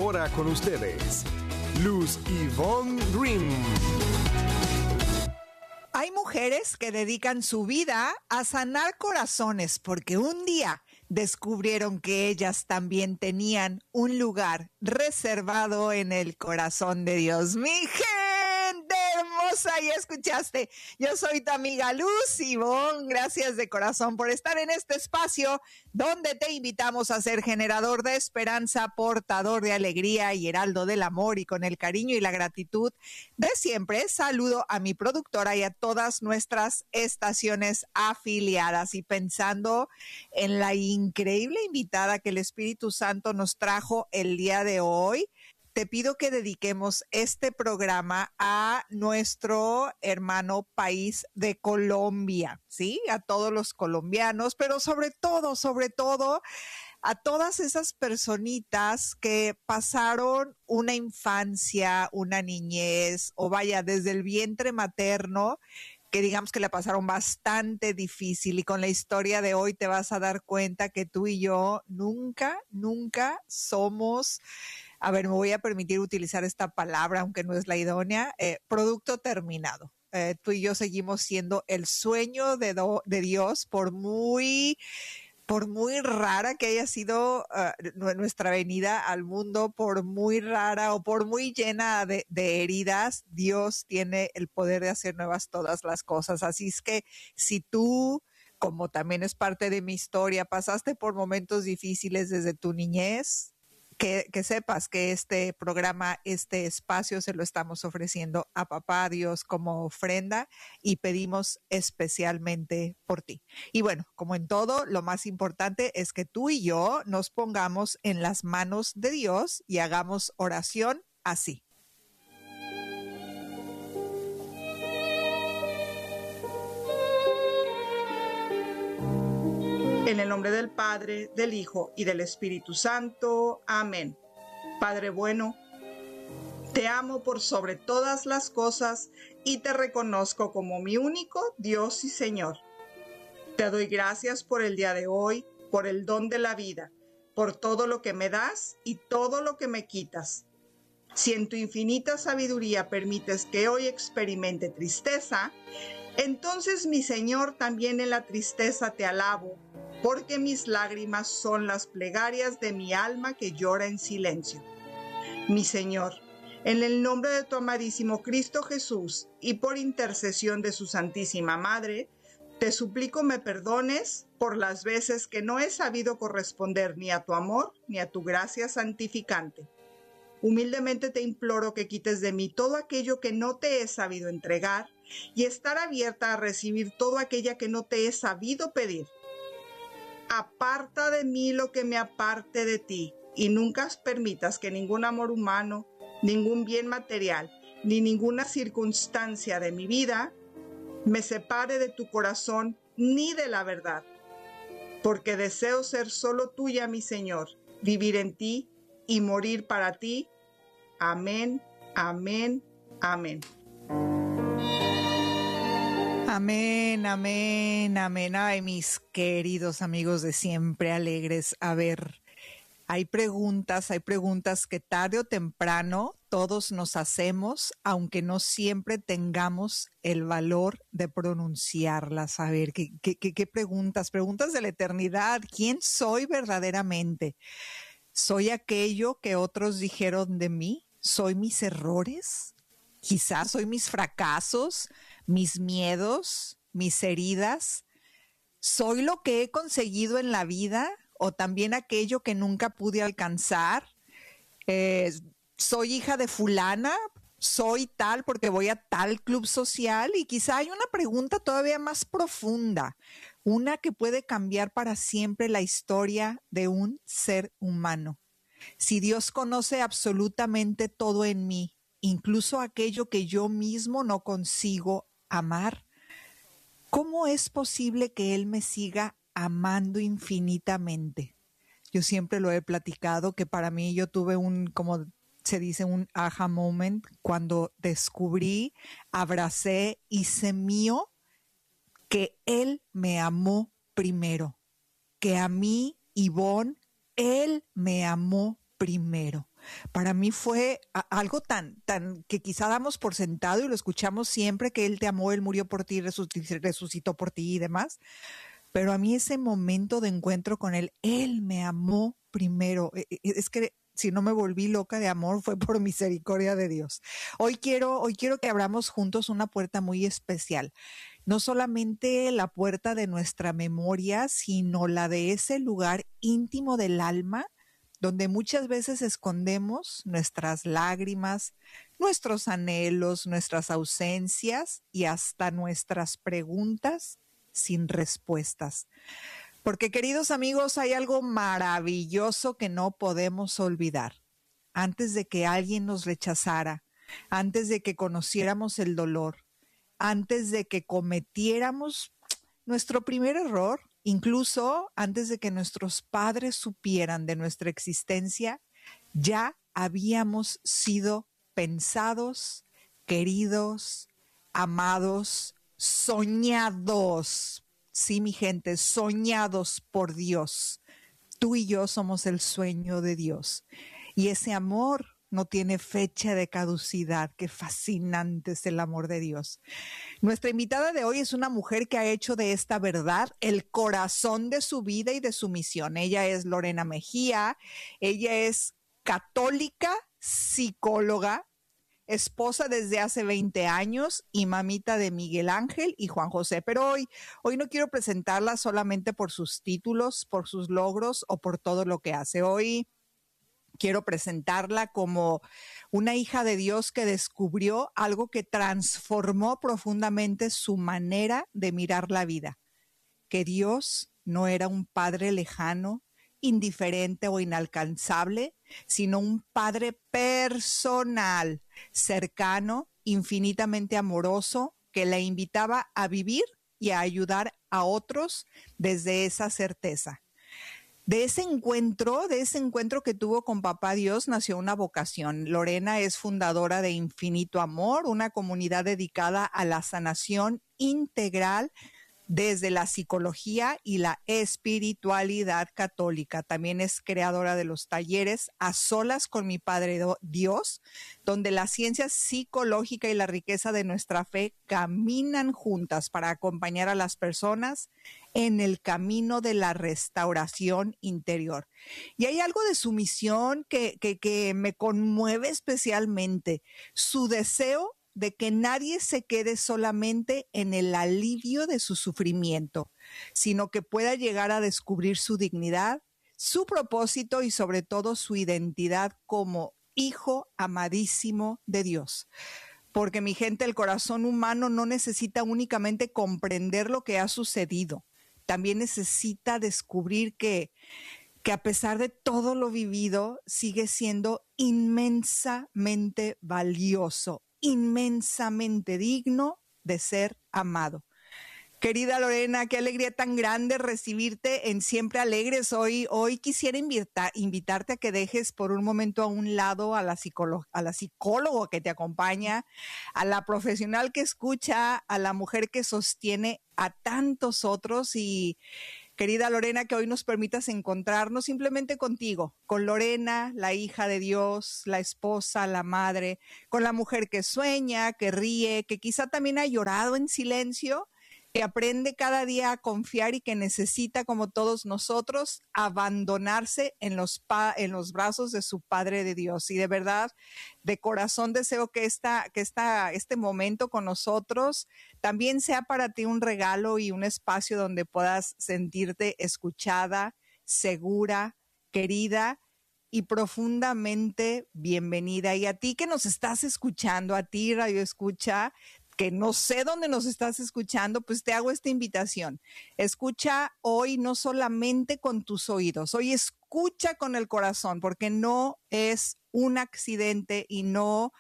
ahora con ustedes, Luz Ivonne Rim. Hay mujeres que dedican su vida a sanar corazones porque un día descubrieron que ellas también tenían un lugar reservado en el corazón de Dios. ¡Mi gente hermosa! Ya escuchaste. Yo soy tu amiga Luz Ivonne. Gracias de corazón por estar en este espacio donde te invitamos a ser generador de esperanza, portador de alegría y heraldo del amor, y con el cariño y la gratitud de siempre saludo a mi productora y a todas nuestras estaciones afiliadas, y pensando en la increíble invitada que el Espíritu Santo nos trajo el día de hoy, te pido que dediquemos este programa a nuestro hermano país de Colombia, ¿sí? A todos los colombianos, pero sobre todo, a todas esas personitas que pasaron una infancia, una niñez, o vaya, desde el vientre materno, que digamos que la pasaron bastante difícil, y con la historia de hoy te vas a dar cuenta que tú y yo nunca somos, a ver, me voy a permitir utilizar esta palabra, aunque no es la idónea, producto terminado. Tú y yo seguimos siendo el sueño de Dios, por muy rara que haya sido nuestra venida al mundo, por muy rara o por muy llena de heridas, Dios tiene el poder de hacer nuevas todas las cosas. Así es que si tú, como también es parte de mi historia, pasaste por momentos difíciles desde tu niñez, que sepas que este programa, este espacio se lo estamos ofreciendo a Papá Dios como ofrenda, y pedimos especialmente por ti. Y bueno, como en todo, lo más importante es que tú y yo nos pongamos en las manos de Dios y hagamos oración así. En el nombre del Padre, del Hijo y del Espíritu Santo. Amén. Padre bueno, te amo por sobre todas las cosas y te reconozco como mi único Dios y Señor. Te doy gracias por el día de hoy, por el don de la vida, por todo lo que me das y todo lo que me quitas. Si en tu infinita sabiduría permites que hoy experimente tristeza, entonces, mi Señor, también en la tristeza te alabo, porque mis lágrimas son las plegarias de mi alma que llora en silencio. Mi Señor, en el nombre de tu amadísimo Cristo Jesús y por intercesión de su Santísima Madre, te suplico me perdones por las veces que no he sabido corresponder ni a tu amor ni a tu gracia santificante. Humildemente te imploro que quites de mí todo aquello que no te he sabido entregar y estar abierta a recibir todo aquello que no te he sabido pedir. Aparta de mí lo que me aparte de ti, y nunca permitas que ningún amor humano, ningún bien material, ni ninguna circunstancia de mi vida me separe de tu corazón ni de la verdad, porque deseo ser solo tuya, mi Señor, vivir en ti y morir para ti. Amén, amén, amén. Amén, amén, amén. Ay, mis queridos amigos de Siempre Alegres, a ver, hay preguntas que tarde o temprano todos nos hacemos, aunque no siempre tengamos el valor de pronunciarlas. A ver, ¿qué preguntas? Preguntas de la eternidad. ¿Quién soy verdaderamente? ¿Soy aquello que otros dijeron de mí? ¿Soy mis errores? Quizás soy mis fracasos, mis miedos, mis heridas. ¿Soy lo que he conseguido en la vida o también aquello que nunca pude alcanzar? ¿Soy hija de fulana? ¿Soy tal porque voy a tal club social? Y quizá hay una pregunta todavía más profunda, una que puede cambiar para siempre la historia de un ser humano. Si Dios conoce absolutamente todo en mí, incluso aquello que yo mismo no consigo amar, ¿cómo es posible que Él me siga amando infinitamente? Yo siempre lo he platicado, que para mí yo tuve como se dice, un aha moment, cuando descubrí, abracé, hice mío, que Él me amó primero, que a mí, Ivonne, Él me amó primero. Para mí fue algo tan que quizá damos por sentado y lo escuchamos siempre, que Él te amó, Él murió por ti, resucitó por ti y demás. Pero a mí ese momento de encuentro con Él me amó primero. Es que si no me volví loca de amor fue por misericordia de Dios. Hoy quiero que abramos juntos una puerta muy especial. No solamente la puerta de nuestra memoria, sino la de ese lugar íntimo del alma, donde muchas veces escondemos nuestras lágrimas, nuestros anhelos, nuestras ausencias y hasta nuestras preguntas sin respuestas. Porque, queridos amigos, hay algo maravilloso que no podemos olvidar. Antes de que alguien nos rechazara, antes de que conociéramos el dolor, antes de que cometiéramos nuestro primer error, incluso antes de que nuestros padres supieran de nuestra existencia, ya habíamos sido pensados, queridos, amados, soñados. Sí, mi gente, soñados por Dios. Tú y yo somos el sueño de Dios. Y ese amor no tiene fecha de caducidad. Qué fascinante es el amor de Dios. Nuestra invitada de hoy es una mujer que ha hecho de esta verdad el corazón de su vida y de su misión. Ella es Lorena Mejía. Ella es católica, psicóloga, esposa desde hace 20 años y mamita de Miguel Ángel y Juan José. Pero hoy no quiero presentarla solamente por sus títulos, por sus logros o por todo lo que hace. Hoy quiero presentarla como una hija de Dios que descubrió algo que transformó profundamente su manera de mirar la vida. Que Dios no era un padre lejano, indiferente o inalcanzable, sino un padre personal, cercano, infinitamente amoroso, que la invitaba a vivir y a ayudar a otros desde esa certeza. De ese encuentro que tuvo con Papá Dios, nació una vocación. Lorena es fundadora de Infinito Amor, una comunidad dedicada a la sanación integral desde la psicología y la espiritualidad católica. También es creadora de los talleres A Solas con mi Padre Dios, donde la ciencia psicológica y la riqueza de nuestra fe caminan juntas para acompañar a las personas en el camino de la restauración interior. Y hay algo de su misión que me conmueve especialmente, su deseo de que nadie se quede solamente en el alivio de su sufrimiento, sino que pueda llegar a descubrir su dignidad, su propósito y sobre todo su identidad como hijo amadísimo de Dios. Porque, mi gente, el corazón humano no necesita únicamente comprender lo que ha sucedido, también necesita descubrir que a pesar de todo lo vivido, sigue siendo inmensamente valioso, inmensamente digno de ser amado. Querida Lorena, qué alegría tan grande recibirte en Siempre Alegres. Hoy quisiera invitarte a que dejes por un momento a un lado a la psicóloga que te acompaña, a la profesional que escucha, a la mujer que sostiene a tantos otros. Y querida Lorena, que hoy nos permitas encontrarnos simplemente contigo, con Lorena, la hija de Dios, la esposa, la madre, con la mujer que sueña, que ríe, que quizá también ha llorado en silencio, que aprende cada día a confiar y que necesita, como todos nosotros, abandonarse en los brazos de su Padre de Dios. Y de verdad, de corazón deseo que este momento con nosotros también sea para ti un regalo y un espacio donde puedas sentirte escuchada, segura, querida y profundamente bienvenida. Y a ti que nos estás escuchando, a ti Radio Escucha, que no sé dónde nos estás escuchando, pues te hago esta invitación. Escucha hoy no solamente con tus oídos, hoy escucha con el corazón, porque no es un accidente y no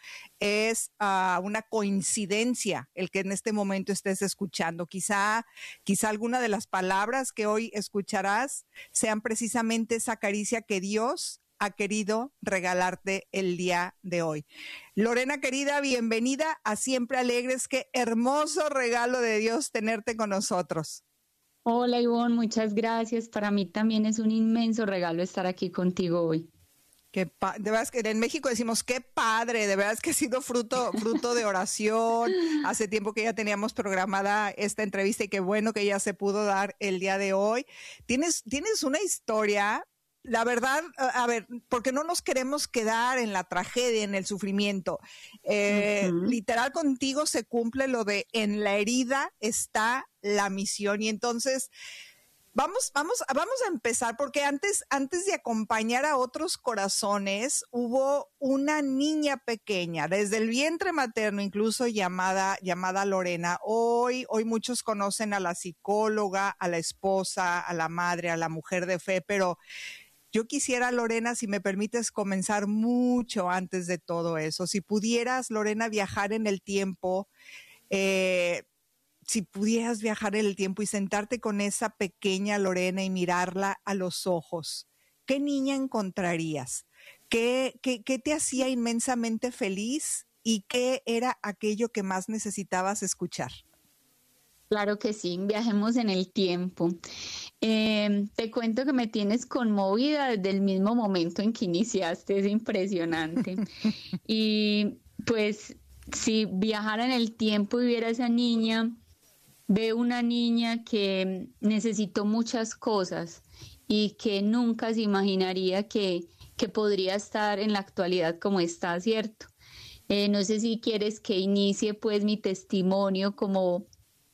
es una coincidencia el que en este momento estés escuchando. Quizá alguna de las palabras que hoy escucharás sean precisamente esa caricia que Dios ha querido regalarte el día de hoy. Lorena, querida, bienvenida a Siempre Alegres. Qué hermoso regalo de Dios tenerte con nosotros. Hola, Ivonne, muchas gracias. Para mí también es un inmenso regalo estar aquí contigo hoy. De verdad es que en México decimos qué padre, de verdad es que ha sido fruto de oración. Hace tiempo que ya teníamos programada esta entrevista y qué bueno que ya se pudo dar el día de hoy. Tienes una historia, la verdad, a ver, porque no nos queremos quedar en la tragedia, en el sufrimiento. Literal contigo se cumple lo de en la herida está la misión y entonces Vamos a empezar porque antes de acompañar a otros corazones, hubo una niña pequeña, desde el vientre materno, incluso llamada Lorena. Hoy muchos conocen a la psicóloga, a la esposa, a la madre, a la mujer de fe, pero yo quisiera, Lorena, si me permites comenzar mucho antes de todo eso. Si pudieras, Lorena, viajar en el tiempo, si pudieras viajar en el tiempo y sentarte con esa pequeña Lorena y mirarla a los ojos, ¿qué niña encontrarías? ¿Qué te hacía inmensamente feliz y qué era aquello que más necesitabas escuchar? Claro que sí, viajemos en el tiempo. Te cuento que me tienes conmovida desde el mismo momento en que iniciaste, es impresionante. Y pues si viajara en el tiempo y viera a esa niña, veo una niña que necesitó muchas cosas y que nunca se imaginaría que podría estar en la actualidad como está, ¿cierto? No sé si quieres que inicie pues mi testimonio como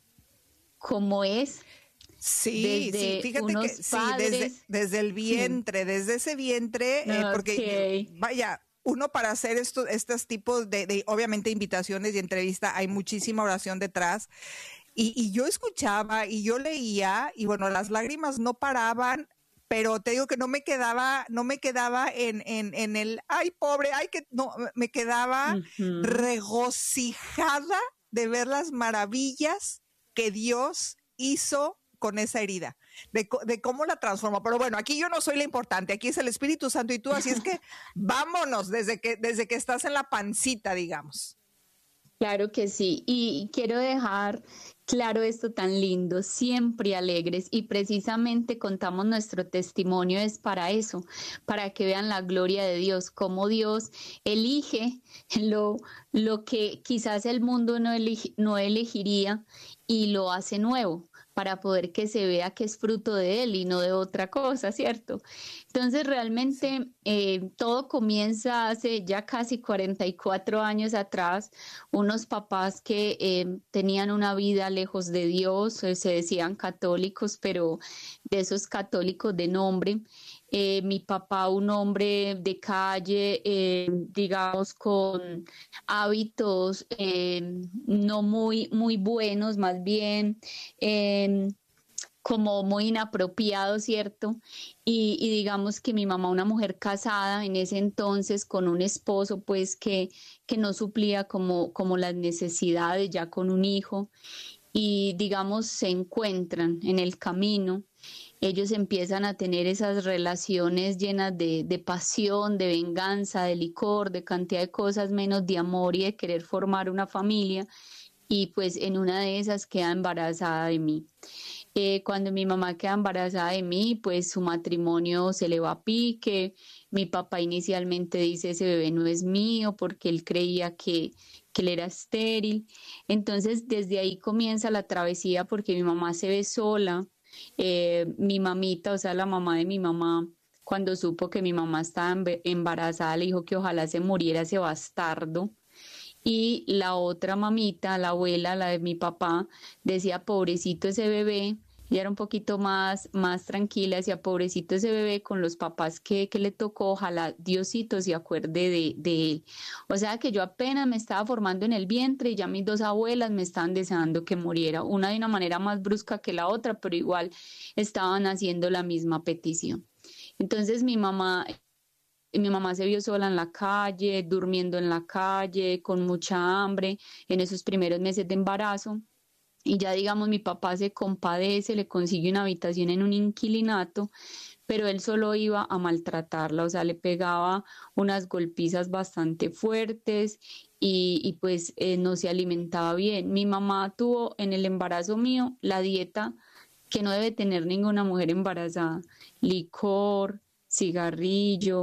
es. Sí, fíjate que padres, sí, desde el vientre, desde ese vientre, porque vaya, uno para hacer estos tipos de obviamente invitaciones y entrevistas, hay muchísima oración detrás. Y yo escuchaba y yo leía y bueno, las lágrimas no paraban, pero te digo que no me quedaba en el, ay, pobre, ay, que no, me quedaba regocijada de ver las maravillas que Dios hizo con esa herida, de cómo la transformó. Pero bueno, aquí yo no soy la importante, aquí es el Espíritu Santo y tú, así es que vámonos desde que estás en la pancita, digamos. Claro que sí, y quiero dejar claro esto tan lindo, siempre alegres, y precisamente contamos nuestro testimonio es para eso, para que vean la gloria de Dios, cómo Dios elige lo que quizás el mundo no elegiría y lo hace nuevo, para poder que se vea que es fruto de Él y no de otra cosa, ¿cierto? Entonces realmente todo comienza hace ya casi 44 años atrás, unos papás que tenían una vida lejos de Dios, se decían católicos, pero de esos católicos de nombre. Mi papá, un hombre de calle, digamos, con hábitos no muy buenos, más bien como muy inapropiado, ¿cierto? Y digamos que mi mamá, una mujer casada en ese entonces con un esposo, pues que no suplía como las necesidades, ya con un hijo, y digamos se encuentran en el camino. Ellos empiezan a tener esas relaciones llenas de pasión, de venganza, de licor, de cantidad de cosas, menos de amor y de querer formar una familia. Y pues en una de esas queda embarazada de mí. Cuando mi mamá queda embarazada de mí, pues su matrimonio se le va a pique. Mi papá inicialmente dice, ese bebé no es mío, porque él creía que él era estéril. Entonces desde ahí comienza la travesía porque mi mamá se ve sola. Mi mamita, o sea, la mamá de mi mamá, cuando supo que mi mamá estaba embarazada, le dijo que ojalá se muriera ese bastardo. Y la otra mamita, la abuela, la de mi papá, decía, pobrecito ese bebé. Ella era un poquito más tranquila, decía, pobrecito ese bebé con los papás que le tocó, ojalá Diosito se acuerde de él. O sea que yo apenas me estaba formando en el vientre y ya mis dos abuelas me estaban deseando que muriera, una de una manera más brusca que la otra, pero igual estaban haciendo la misma petición. Entonces mi mamá se vio sola en la calle, durmiendo en la calle, con mucha hambre en esos primeros meses de embarazo. Y ya digamos mi papá se compadece, le consigue una habitación en un inquilinato, pero él solo iba a maltratarla, o sea, le pegaba unas golpizas bastante fuertes y pues no se alimentaba bien. Mi mamá tuvo en el embarazo mío la dieta que no debe tener ninguna mujer embarazada: licor, cigarrillo,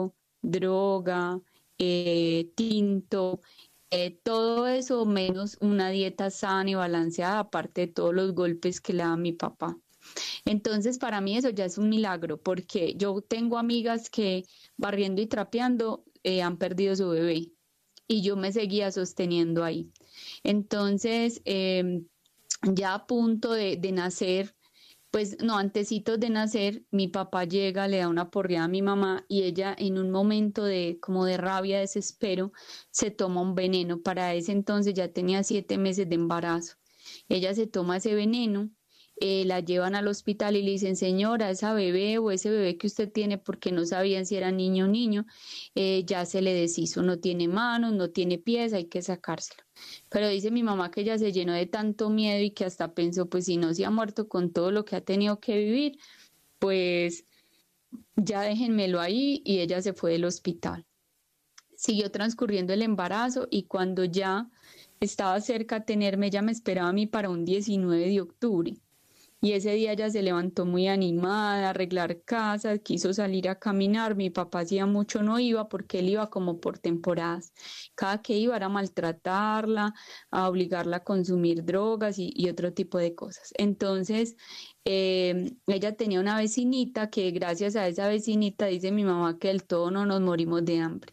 droga, tinto, todo eso menos una dieta sana y balanceada, aparte de todos los golpes que le da mi papá. Entonces, para mí eso ya es un milagro, porque yo tengo amigas que barriendo y trapeando han perdido su bebé y yo me seguía sosteniendo ahí. Entonces, ya a punto de nacer, pues no, antecitos de nacer, mi papá llega, le da una porreada a mi mamá y ella en un momento de como de rabia, desespero, se toma un veneno. Para ese entonces ya tenía 7 meses de embarazo. Ella se toma ese veneno, la llevan al hospital y le dicen, señora, esa bebé o ese bebé que usted tiene, porque no sabían si era niño o niño, ya se le deshizo, no tiene manos, no tiene pies, hay que sacárselo. Pero dice mi mamá que ella se llenó de tanto miedo y que hasta pensó, pues si no se ha muerto con todo lo que ha tenido que vivir, pues ya déjenmelo ahí, y ella se fue del hospital. Siguió transcurriendo el embarazo y cuando ya estaba cerca a tenerme, ella me esperaba a mí para un 19 de octubre. Y ese día ella se levantó muy animada, a arreglar casas, quiso salir a caminar. Mi papá hacía mucho no iba porque él iba como por temporadas. Cada que iba era a maltratarla, a obligarla a consumir drogas y otro tipo de cosas. Entonces, ella tenía una vecinita que gracias a esa vecinita dice mi mamá que del todo no nos morimos de hambre.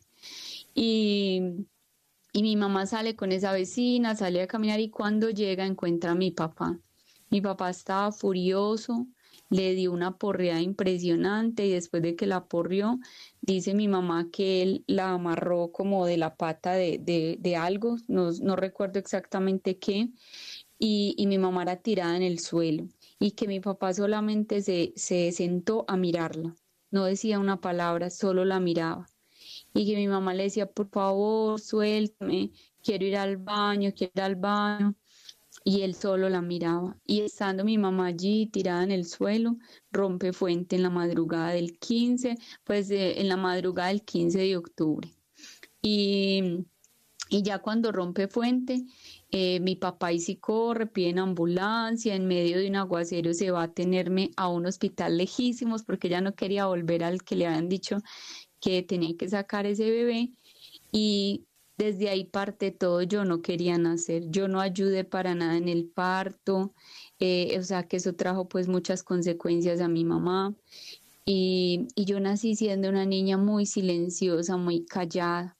Y mi mamá sale con esa vecina, sale a caminar y cuando llega encuentra a mi papá. Mi papá estaba furioso, le dio una porreada impresionante y después de que la porrió, dice mi mamá que él la amarró como de la pata de algo, no recuerdo exactamente qué, y mi mamá era tirada en el suelo y que mi papá solamente se sentó a mirarla, no decía una palabra, solo la miraba. Y que mi mamá le decía, por favor, suéltame, quiero ir al baño, quiero ir al baño. Y él solo la miraba. Y estando mi mamá allí tirada en el suelo, rompe fuente en la madrugada del 15, en la madrugada del 15 de octubre. Y ya cuando rompe fuente, mi papá ahí sí corre, pide una ambulancia, en medio de un aguacero se va a tenerme a un hospital lejísimos porque ella no quería volver al que le habían dicho que tenía que sacar ese bebé. Y desde ahí parte todo, yo no quería nacer, yo no ayudé para nada en el parto, o sea que eso trajo pues muchas consecuencias a mi mamá y yo nací siendo una niña muy silenciosa, muy callada,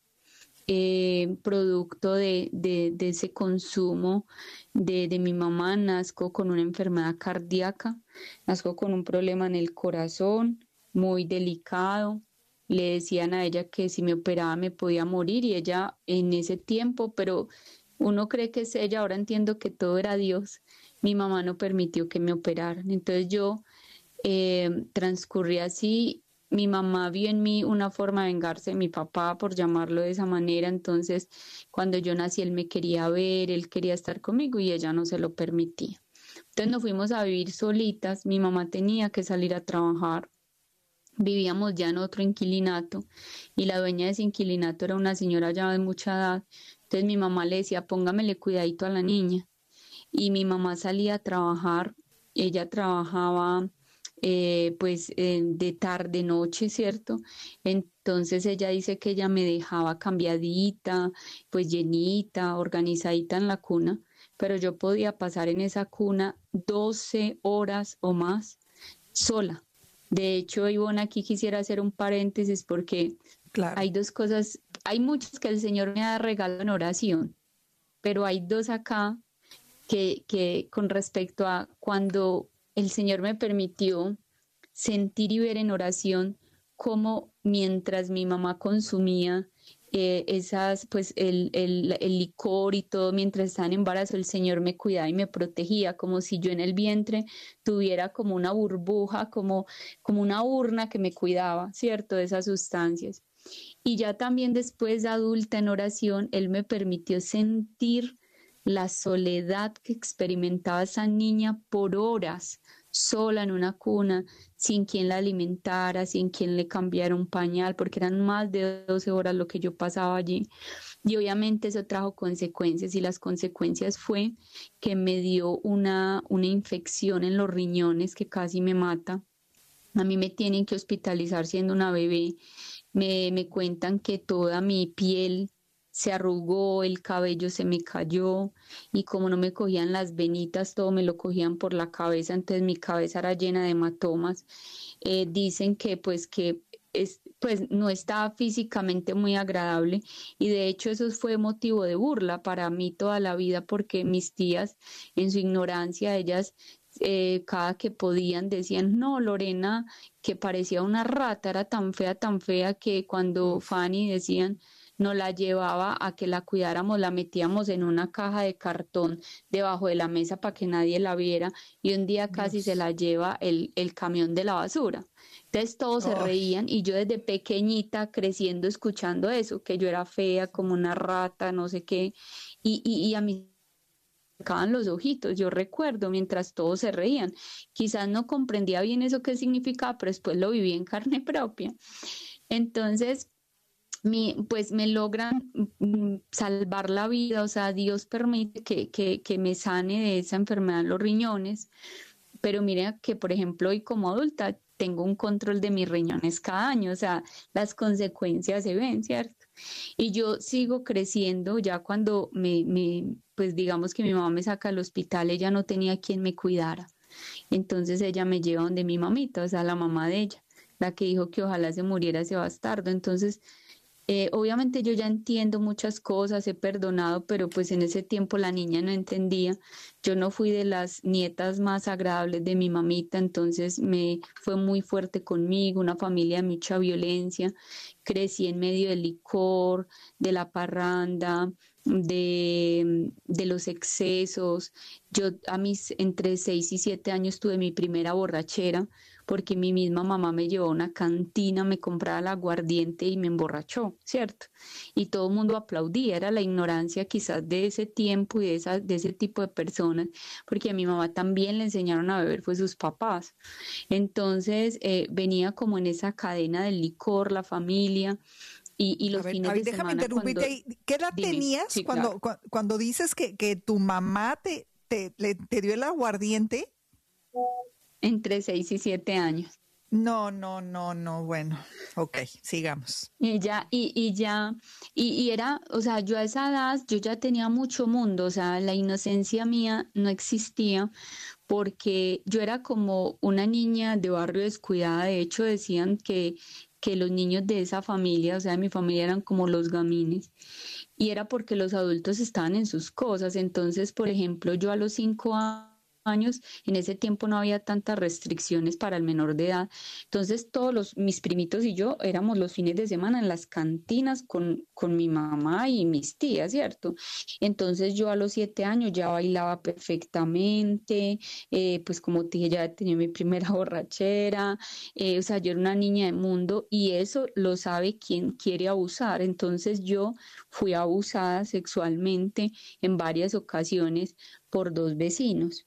producto de ese consumo de mi mamá. Nazco con una enfermedad cardíaca, nazco con un problema en el corazón muy delicado. Le decían a ella que si me operaba me podía morir y ella en ese tiempo, pero uno cree que es ella, ahora entiendo que todo era Dios. Mi mamá no permitió que me operaran, entonces yo transcurrí así. Mi mamá vio en mí una forma de vengarse de mi papá, por llamarlo de esa manera. Entonces, cuando yo nací, él me quería ver, él quería estar conmigo y ella no se lo permitía. Entonces nos fuimos a vivir solitas, mi mamá tenía que salir a trabajar. Vivíamos ya en otro inquilinato y la dueña de ese inquilinato era una señora ya de mucha edad. Entonces mi mamá le decía, póngamele cuidadito a la niña. Y mi mamá salía a trabajar, ella trabajaba de tarde, noche, ¿cierto? Entonces ella dice que ella me dejaba cambiadita, pues llenita, organizadita en la cuna, pero yo podía pasar en esa cuna 12 horas o más sola. De hecho, Ivonne, aquí quisiera hacer un paréntesis porque Claro. hay dos cosas, hay muchas que el Señor me ha regalado en oración, pero hay dos acá que con respecto a cuando el Señor me permitió sentir y ver en oración cómo mientras mi mamá consumía el licor y todo mientras estaba en embarazo, el Señor me cuidaba y me protegía, como si yo en el vientre tuviera como una burbuja, como una urna que me cuidaba, ¿cierto?, de esas sustancias. Y ya también después de adulta en oración, Él me permitió sentir la soledad que experimentaba esa niña por horas, sola en una cuna, sin quien la alimentara, sin quien le cambiara un pañal, porque eran más de 12 horas lo que yo pasaba allí. Y obviamente eso trajo consecuencias, y las consecuencias fue que me dio una infección en los riñones que casi me mata. A mí me tienen que hospitalizar siendo una bebé. me cuentan que toda mi piel se arrugó, el cabello se me cayó y como no me cogían las venitas, todo me lo cogían por la cabeza, entonces mi cabeza era llena de hematomas. Dicen que pues no estaba físicamente muy agradable y de hecho eso fue motivo de burla para mí toda la vida porque mis tías en su ignorancia, ellas cada que podían decían, no, Lorena, que parecía una rata, era tan fea que cuando Fanny decían, nos la llevaba a que la cuidáramos, la metíamos en una caja de cartón debajo de la mesa para que nadie la viera y un día casi se la lleva el camión de la basura. Entonces todos se reían y yo desde pequeñita creciendo escuchando eso, que yo era fea como una rata, no sé qué, y a mí me sacaban los ojitos, yo recuerdo mientras todos se reían. Quizás no comprendía bien eso qué significaba, pero después lo viví en carne propia. Entonces, pues me logran salvar la vida, o sea, Dios permite que me sane de esa enfermedad en los riñones, pero mira que, por ejemplo, hoy como adulta tengo un control de mis riñones cada año, o sea, las consecuencias se ven, ¿cierto? Y yo sigo creciendo, ya cuando pues digamos que mi mamá me saca al hospital, ella no tenía quien me cuidara, entonces ella me lleva donde mi mamita, o sea, la mamá de ella, la que dijo que ojalá se muriera ese bastardo, entonces obviamente yo ya entiendo muchas cosas, he perdonado, pero pues en ese tiempo la niña no entendía. Yo no fui de las nietas más agradables de mi mamita, entonces me fue muy fuerte conmigo, una familia de mucha violencia. Crecí en medio del licor, de la parranda, de los excesos. Yo a mis entre 6 y 7 años tuve mi primera borrachera porque mi misma mamá me llevó a una cantina, me compraba el aguardiente y me emborrachó, ¿cierto? Y todo el mundo aplaudía, era la ignorancia quizás de ese tiempo y de ese tipo de personas, porque a mi mamá también le enseñaron a beber, fue sus papás. Entonces venía como en esa cadena del licor, la familia. Y los fines de déjame semana interrumpirte ahí. ¿Qué edad tenías sí, cuando dices que tu mamá te dio el aguardiente? Entre 6 y 7 años. No, bueno, ok, sigamos. Y era, o sea, yo a esa edad, yo ya tenía mucho mundo, o sea, la inocencia mía no existía porque yo era como una niña de barrio descuidada, de hecho decían que los niños de esa familia, o sea, mi familia eran como los gamines, y era porque los adultos estaban en sus cosas, entonces, por ejemplo, yo a los 5 años, en ese tiempo no había tantas restricciones para el menor de edad, entonces todos mis primitos y yo éramos los fines de semana en las cantinas con mi mamá y mis tías, ¿cierto? Entonces yo a los 7 años ya bailaba perfectamente, pues como te dije, ya tenía mi primera borrachera, o sea, yo era una niña de mundo y eso lo sabe quien quiere abusar, entonces yo fui abusada sexualmente en varias ocasiones por 2 vecinos.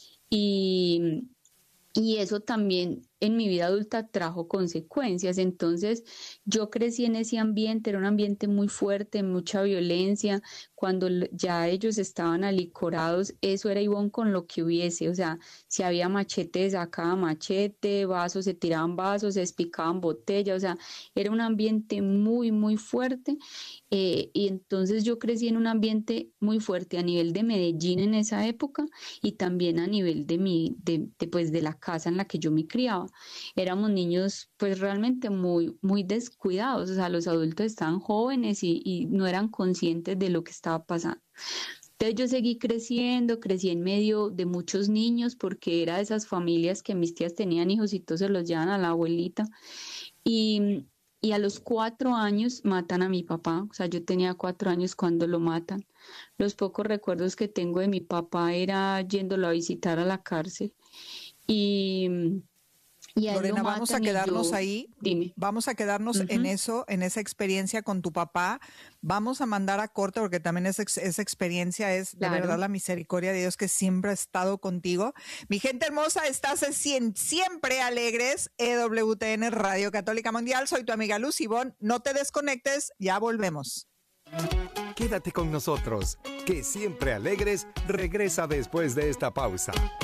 Y eso también en mi vida adulta trajo consecuencias. Entonces yo crecí en ese ambiente, era un ambiente muy fuerte, mucha violencia. Cuando ya ellos estaban alicorados, eso era Ivonne con lo que hubiese. O sea, si había machete, sacaba machete, vasos, se tiraban vasos, se despicaban botellas. O sea, era un ambiente muy fuerte. Y entonces yo crecí en un ambiente muy fuerte a nivel de Medellín en esa época y también a nivel pues de la casa en la que yo me criaba. Éramos niños pues realmente muy descuidados, o sea, los adultos estaban jóvenes y no eran conscientes de lo que estaba pasando. Entonces yo seguí creciendo, crecí en medio de muchos niños porque era de esas familias que mis tías tenían hijos y todos se los llevan a la abuelita. Y a los 4 años matan a mi papá, o sea, yo tenía 4 años cuando lo matan. Los pocos recuerdos que tengo de mi papá era yéndolo a visitar a la cárcel. Y a él Lorena, lo vamos a matan y quedarnos yo, ahí, dime. vamos a quedarnos en eso, en esa experiencia con tu papá. Vamos a mandar a corte porque también esa experiencia es de verdad la misericordia de Dios que siempre ha estado contigo. Mi gente hermosa, estás en siempre alegres, EWTN Radio Católica Mundial. Soy tu amiga Luz Ivonne. No te desconectes, ya volvemos. Quédate con nosotros, que siempre alegres regresa después de esta pausa.